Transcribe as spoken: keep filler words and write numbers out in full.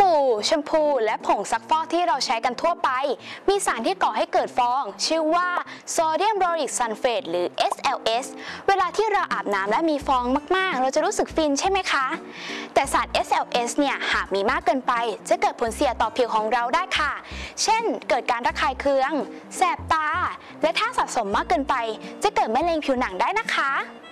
บู่แชมพูและผงซักฟอกที่เราใช้กันทั่วไปมีสารที่ก่อให้เกิดฟองชื่อว่าโซเดียมบอริกซัลเฟตหรือ เอส แอล เอส เวลาที่เราอาบน้ำและมีฟองมากๆเราจะรู้สึกฟินใช่ไหมคะแต่สาร เอส แอล เอส เนี่ยหากมีมากเกินไปจะเกิดผลเสียต่อผิวของเราได้ค่ะเช่นเกิดการระคายเคืองแสบตาและถ้าสะสมมากเกินไปจะเกิดมะเร็งผิวหนังได้นะคะ